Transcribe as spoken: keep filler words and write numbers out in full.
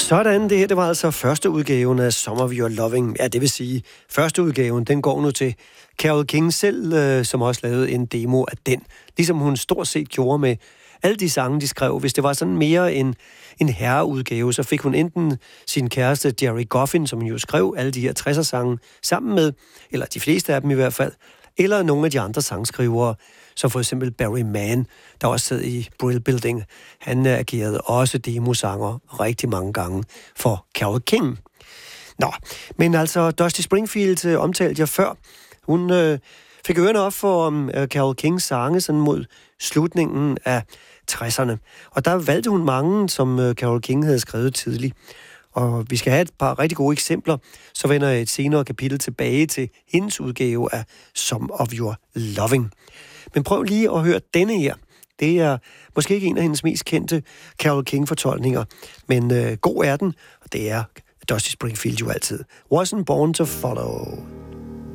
Sådan, det her, det var altså første udgaven af Some of Your Loving. Ja, det vil sige, første udgaven, den går nu til Carole King selv, øh, som også lavede en demo af den. Ligesom hun stort set gjorde med alle de sange, de skrev. Hvis det var sådan mere en, en herreudgave, så fik hun enten sin kæreste Jerry Goffin, som hun jo skrev alle de her tresser-sange sammen med, eller de fleste af dem i hvert fald, eller nogle af de andre sangskrivere, som for eksempel Barry Mann, der også sad i Brill Building. Han agerede også demosanger rigtig mange gange for Carole King. Nå, men altså Dusty Springfield øh, omtalte jeg før. Hun øh, fik ørerne op for øh, Carole Kings sange sådan mod slutningen af tresserne. Og der valgte hun mange, som øh, Carole King havde skrevet tidligt. Og vi skal have et par rigtig gode eksempler, så vender jeg et senere kapitel tilbage til hendes udgave af Some of Your Loving. Men prøv lige at høre denne her. Det er måske ikke en af hendes mest kendte Carole King-fortolkninger, men øh, god er den, og det er Dusty Springfield jo altid. Wasn't Born to Follow.